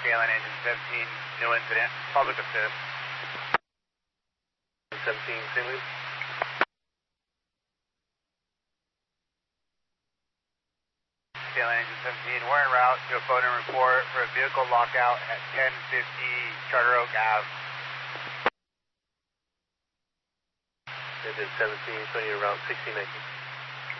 Skyline Engine 17, new incident, public assist. 17, St. Louis. Skyline Engine 17, we're en route to a phone and report for a vehicle lockout at 1050 Charter Oak Ave. Engine 17, showing you route 1619.